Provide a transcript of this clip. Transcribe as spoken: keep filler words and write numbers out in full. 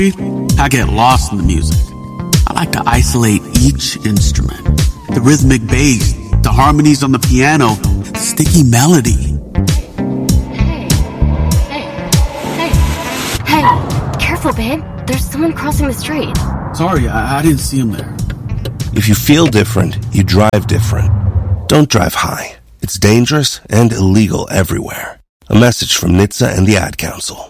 I get lost in the music. I like to isolate each instrument. The rhythmic bass, the harmonies on the piano, the sticky melody. Hey, hey, hey, hey, careful, babe. There's someone crossing the street. Sorry, I, I didn't see him there. If you feel different, you drive different. Don't drive high. It's dangerous and illegal everywhere. A message from N H T S A and the Ad Council.